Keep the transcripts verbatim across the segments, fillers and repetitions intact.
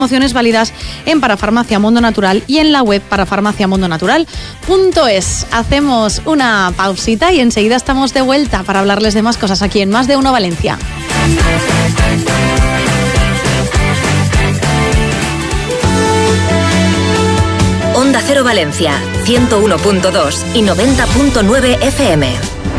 Promociones válidas en Parafarmacia Mundo Natural y en la web parafarmacia mundo natural punto es. Hacemos una pausita y enseguida estamos de vuelta para hablarles de más cosas aquí en Más de Uno Valencia. Onda Cero Valencia, ciento uno punto dos y noventa punto nueve F M.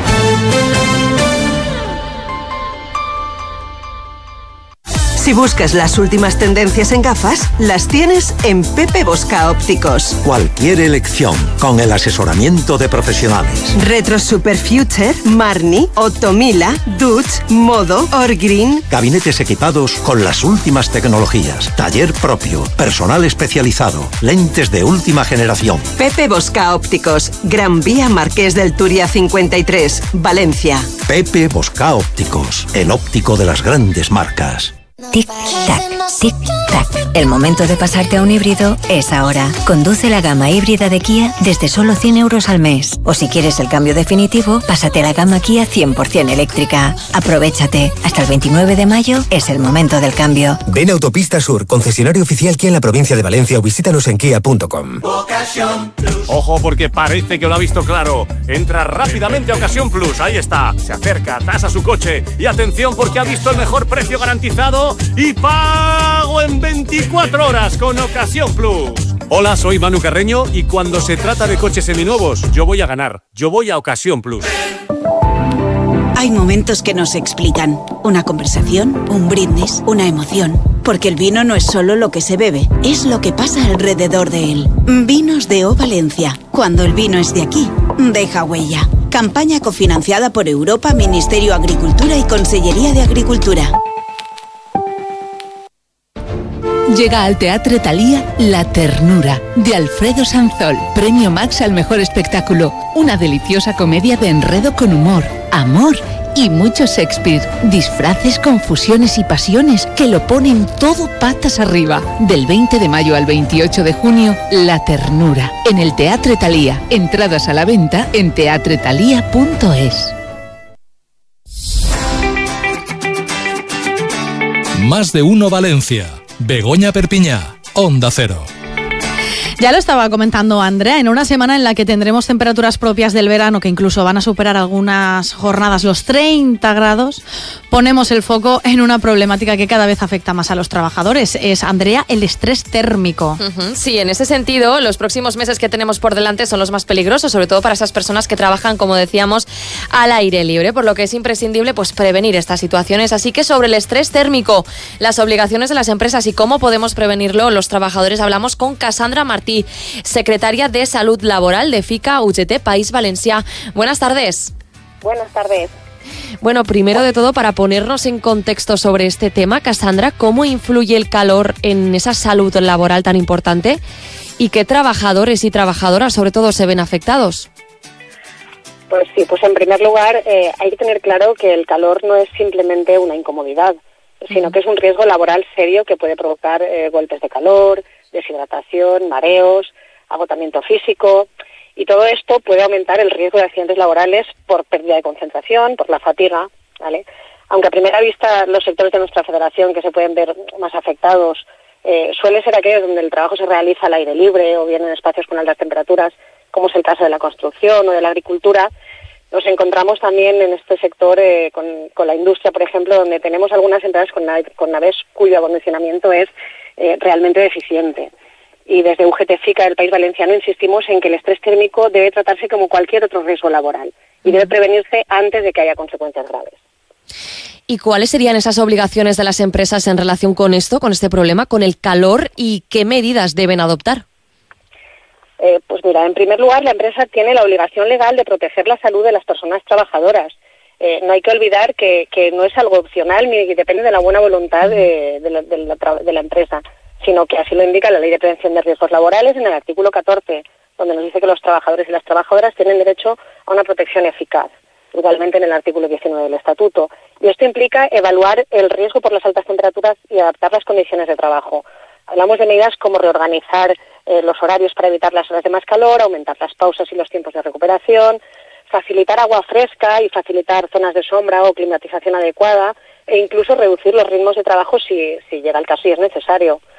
Si buscas las últimas tendencias en gafas, las tienes en Pepe Bosca Ópticos. Cualquier elección, con el asesoramiento de profesionales. Retro Super Future, Marni, Otomila, Dutch, Modo, Orgreen. Gabinetes equipados con las últimas tecnologías. Taller propio, personal especializado, lentes de última generación. Pepe Bosca Ópticos, Gran Vía Marqués del Turia cincuenta y tres, Valencia. Pepe Bosca Ópticos, el óptico de las grandes marcas. Tic-tac, tic-tac. El momento de pasarte a un híbrido es ahora. Conduce la gama híbrida de Kia desde solo cien euros al mes. O si quieres el cambio definitivo, pásate a la gama Kia cien por ciento eléctrica. Aprovéchate. Hasta el veintinueve de mayo es el momento del cambio. Ven a Autopista Sur, concesionario oficial Kia en la provincia de Valencia, o visítanos en kia punto com. Ojo, porque parece que lo ha visto claro. Entra rápidamente a Ocasión Plus. Ahí está. Se acerca, tasa su coche. Y atención, porque ha visto el mejor precio garantizado y pago en veinticuatro horas con Ocasión Plus. Hola, soy Manu Carreño y cuando se trata de coches seminuevos, yo voy a ganar. Yo voy a Ocasión Plus. Hay momentos que no se explican. Una conversación, un brindis, una emoción. Porque el vino no es solo lo que se bebe, es lo que pasa alrededor de él. Vinos de O Valencia. Cuando el vino es de aquí, deja huella. Campaña cofinanciada por Europa, Ministerio de Agricultura y Consellería de Agricultura. Llega al Teatre Thalía La Ternura, de Alfredo Sanzol, premio Max al mejor espectáculo. Una deliciosa comedia de enredo con humor, amor y mucho Shakespeare. Disfraces, confusiones y pasiones que lo ponen todo patas arriba. Del veinte de mayo al veintiocho de junio, La Ternura, en el Teatre Thalía. Entradas a la venta en teatre thalía punto es. Más de Uno Valencia. Begoña Perpiñá, Onda Cero. Ya lo estaba comentando Andrea, en una semana en la que tendremos temperaturas propias del verano, que incluso van a superar algunas jornadas los treinta grados, ponemos el foco en una problemática que cada vez afecta más a los trabajadores. Es, Andrea, el estrés térmico. Uh-huh. Sí, en ese sentido, los próximos meses que tenemos por delante son los más peligrosos, sobre todo para esas personas que trabajan, como decíamos, al aire libre, por lo que es imprescindible pues prevenir estas situaciones. Así que sobre el estrés térmico, las obligaciones de las empresas y cómo podemos prevenirlo los trabajadores, hablamos con Cassandra Martí, secretaria de Salud Laboral de FICA U G T País Valencià. Buenas tardes. Buenas tardes. Bueno, primero de todo, para ponernos en contexto sobre este tema, Cassandra, ¿cómo influye el calor en esa salud laboral tan importante? ¿Y qué trabajadores y trabajadoras, sobre todo, se ven afectados? Pues sí, pues en primer lugar eh, hay que tener claro que el calor no es simplemente una incomodidad, sino que es un riesgo laboral serio que puede provocar eh, golpes de calor, deshidratación, mareos, agotamiento físico, y todo esto puede aumentar el riesgo de accidentes laborales por pérdida de concentración, por la fatiga, ¿vale? Aunque a primera vista los sectores de nuestra federación que se pueden ver más afectados eh, suele ser aquellos donde el trabajo se realiza al aire libre o bien en espacios con altas temperaturas, como es el caso de la construcción o de la agricultura. Nos encontramos también en este sector eh, con, con la industria, por ejemplo, donde tenemos algunas empresas con, naves, con naves cuyo acondicionamiento es eh, realmente deficiente. Y desde U G T FICA del País Valenciano insistimos en que el estrés térmico debe tratarse como cualquier otro riesgo laboral y debe prevenirse antes de que haya consecuencias graves. ¿Y cuáles serían esas obligaciones de las empresas en relación con esto, con este problema, con el calor, y qué medidas deben adoptar? Eh, pues mira, en primer lugar, la empresa tiene la obligación legal de proteger la salud de las personas trabajadoras. Eh, no hay que olvidar que, que no es algo opcional ni depende de la buena voluntad de, de, la, de, la, de la empresa, sino que así lo indica la Ley de Prevención de Riesgos Laborales en el artículo catorce, donde nos dice que los trabajadores y las trabajadoras tienen derecho a una protección eficaz, igualmente en el artículo diecinueve del Estatuto. Y esto implica evaluar el riesgo por las altas temperaturas y adaptar las condiciones de trabajo. Hablamos de medidas como reorganizar eh, los horarios para evitar las horas de más calor, aumentar las pausas y los tiempos de recuperación, facilitar agua fresca y facilitar zonas de sombra o climatización adecuada, e incluso reducir los ritmos de trabajo si, si llega el caso y es necesario.